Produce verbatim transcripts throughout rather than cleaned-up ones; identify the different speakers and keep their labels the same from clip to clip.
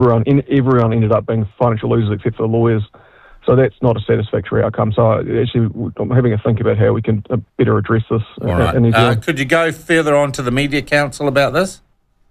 Speaker 1: everyone, in, everyone ended up being financial losers except for the lawyers. So that's not a satisfactory outcome. So actually, I'm having a think about how we can better address this.
Speaker 2: All right.
Speaker 1: In New Zealand.
Speaker 2: Uh, could you go further on to the Media Council about this?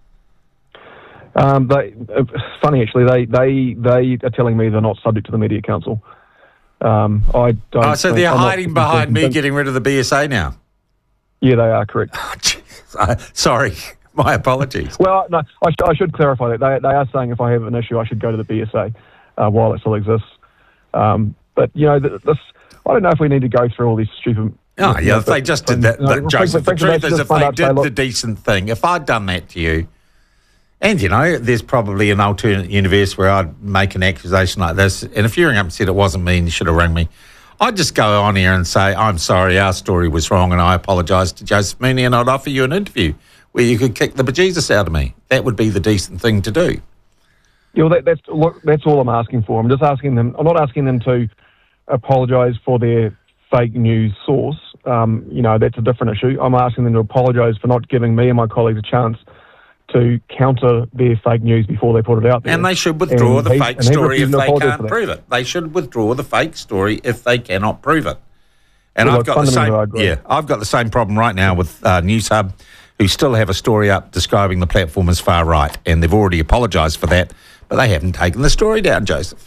Speaker 1: Um, they, uh, funny actually, they, they they are telling me they're not subject to the Media Council. Um, I don't.
Speaker 2: Oh, so
Speaker 1: think,
Speaker 2: they're
Speaker 1: I'm
Speaker 2: hiding
Speaker 1: not,
Speaker 2: behind me getting rid of the B S A now?
Speaker 1: Yeah, they are correct.
Speaker 2: Oh, geez. Uh, sorry, my apologies.
Speaker 1: Well, no, I, sh- I should clarify that. They, they are saying if I have an issue, I should go to the B S A uh, while it still exists. Um, but, you know, th- this, I don't know if we need to go through all these stupid...
Speaker 2: Oh, yeah, if they just did that,
Speaker 1: you know,
Speaker 2: that Joseph, the truth is if they did the decent thing, if I'd done that to you, and, you know, there's probably an alternate universe where I'd make an accusation like this, and if you rang up and said it wasn't me and you should have rang me, I'd just go on here and say, I'm sorry, our story was wrong and I apologise to Joseph Mooney, and I'd offer you an interview where you could kick the bejesus out of me. That would be the decent thing to do.
Speaker 1: Yeah, well, that, that's look, that's all I'm asking for. I'm just asking them. I'm not asking them to apologise for their fake news source. Um, you know, that's a different issue. I'm asking them to apologise for not giving me and my colleagues a chance to counter their fake news before they put it out there.
Speaker 2: And they should withdraw
Speaker 1: and
Speaker 2: the
Speaker 1: he,
Speaker 2: fake story if they can't
Speaker 1: for
Speaker 2: prove it. They should withdraw the fake story if they cannot prove it. And
Speaker 1: well,
Speaker 2: I've got the same.
Speaker 1: I
Speaker 2: Yeah, I've got the same problem right now with uh, Newshub, who still have a story up describing the platform as far right, and they've already apologised for that, but they haven't taken the story down, Joseph.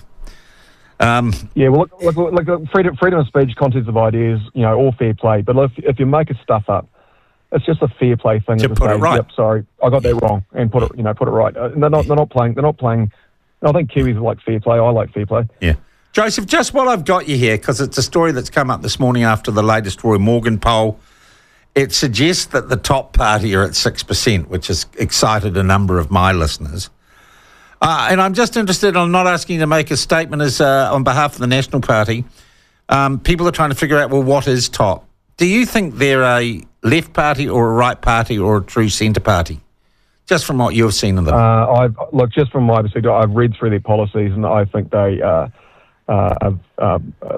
Speaker 2: Um,
Speaker 1: yeah, well, look, look, look, look, freedom, freedom of speech, contents of ideas, you know, all fair play. But if if you make stuff up, it's just a fair play thing
Speaker 2: to
Speaker 1: to
Speaker 2: put
Speaker 1: say,
Speaker 2: it right.
Speaker 1: Yep, sorry, I got that wrong, and put it, you know, put it right. Uh, they're not, they're not playing. They're not playing. I think Kiwis like fair play. I like fair play.
Speaker 2: Yeah, Joseph. Just while I've got you here, because it's a story that's come up this morning after the latest Roy Morgan poll. It suggests that the top party are at six percent, which has excited a number of my listeners. Uh, and I'm just interested, I'm not asking you to make a statement as uh, on behalf of the National Party. Um, people are trying to figure out, well, what is top? Do you think they're a left party or a right party or a true centre party? Just from what you've seen of them.
Speaker 1: Uh, I've look, just from my perspective, I've read through their policies and I think they uh, uh, are uh, uh,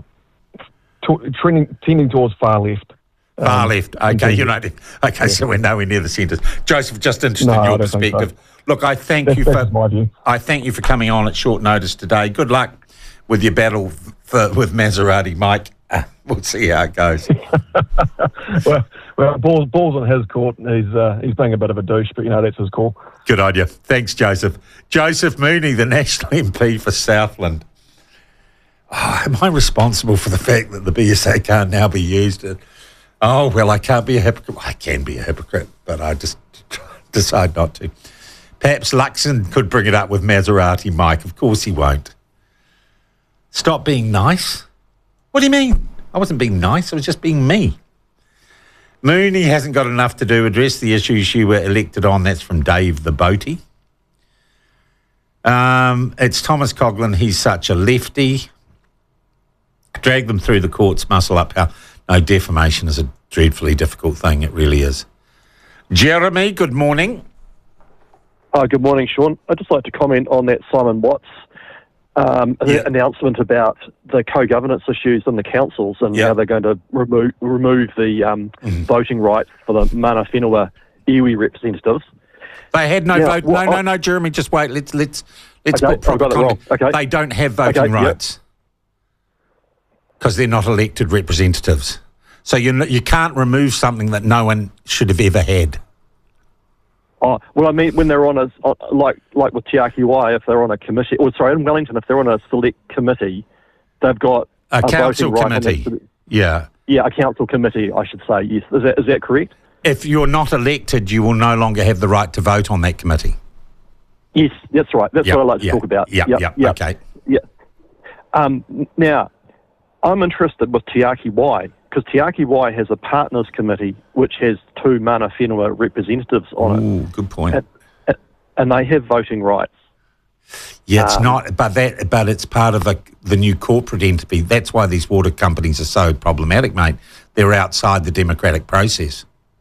Speaker 1: t- trending, tending towards far left.
Speaker 2: Far
Speaker 1: um,
Speaker 2: left. Okay, you're not. Okay, yeah. So we're nowhere near the centres. Joseph, just interested
Speaker 1: no,
Speaker 2: in your
Speaker 1: I don't think
Speaker 2: perspective.
Speaker 1: So.
Speaker 2: Look, I thank
Speaker 1: that's,
Speaker 2: you
Speaker 1: that's
Speaker 2: for
Speaker 1: my view.
Speaker 2: I thank you for coming on at short notice today. Good luck with your battle for, with Maserati, Mike. Uh, we'll see how it goes.
Speaker 1: well, well, balls, balls on his court. He's uh, he's being a bit of a douche, but you know that's his call.
Speaker 2: Good on you. Thanks, Joseph. Joseph Mooney, the National M P for Southland. Oh, am I responsible for the fact that the B S A can't now be used? At, oh well, I can't be a hypocrite. I can be a hypocrite, but I just decide not to. Perhaps Luxon could bring it up with Maserati, Mike. Of course he won't. Stop being nice? What do you mean? I wasn't being nice. I was just being me. Mooney hasn't got enough to do. Address the issues you were elected on. That's from Dave the Boatie. Um, it's Thomas Coughlin. He's such a lefty. Drag them through the courts, muscle up. How? No, defamation is a dreadfully difficult thing. It really is. Jeremy, good morning.
Speaker 3: Oh, good morning, Sean. I'd just like to comment on that Simon Watts um,
Speaker 2: yeah.
Speaker 3: announcement about the co-governance issues in the councils and
Speaker 2: yeah.
Speaker 3: how they're going to remove remove the um, mm. voting rights for the Mana Whenua iwi representatives.
Speaker 2: They had no
Speaker 3: now,
Speaker 2: vote.
Speaker 3: well,
Speaker 2: No, no,
Speaker 3: I,
Speaker 2: no, Jeremy. Just wait. Let's let's let's
Speaker 3: okay,
Speaker 2: put proper context.
Speaker 3: Okay.
Speaker 2: They don't have voting
Speaker 3: okay,
Speaker 2: rights because yep. they're not elected representatives. So you you can't remove something that no one should have ever had.
Speaker 3: Oh, well, I mean, when they're on a, like like with Te Aki Wai, if they're on a committee, or sorry, in Wellington, if they're on a select committee, they've got
Speaker 2: a, a council
Speaker 3: right
Speaker 2: committee. Yeah.
Speaker 3: Yeah, a council committee, I should say, yes. Is that, is that correct?
Speaker 2: If you're not elected, you will no longer have the right to vote on that committee.
Speaker 3: Yes, that's right. That's
Speaker 2: yep,
Speaker 3: what I'd like to
Speaker 2: yep,
Speaker 3: talk about.
Speaker 2: Yeah,
Speaker 3: yep,
Speaker 2: yeah,
Speaker 3: yep,
Speaker 2: okay.
Speaker 3: Yeah. Um, now, I'm interested with Te Aki Wai, because Te Aki Wai has a partners committee which has two Mana Whenua representatives on
Speaker 2: Ooh,
Speaker 3: it.
Speaker 2: good point.
Speaker 3: And, and they have voting rights.
Speaker 2: Yeah, it's
Speaker 3: um,
Speaker 2: not, but that, but it's part of a, the new corporate entity. That's why these water companies are so problematic, mate. They're outside the democratic process.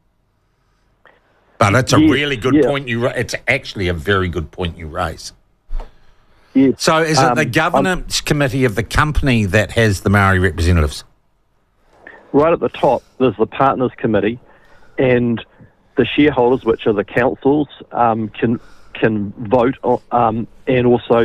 Speaker 2: But it's a
Speaker 3: yes,
Speaker 2: really good
Speaker 3: yeah.
Speaker 2: point you. It's actually a very good point you raise.
Speaker 3: Yes.
Speaker 2: So, is it
Speaker 3: um,
Speaker 2: the governance I'm, committee of the company that has the Maori representatives?
Speaker 3: Right at the top, there's the partners committee, and the shareholders, which are the councils, um, can can vote on, um, and also